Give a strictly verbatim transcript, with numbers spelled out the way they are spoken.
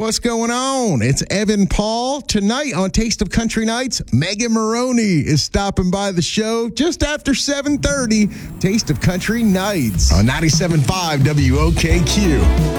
what's going on? It's Evan Paul. Tonight on Taste of Country Nights, Megan Maroney is stopping by the show just after seven thirty. Taste of Country Nights on ninety-seven point five W O K Q.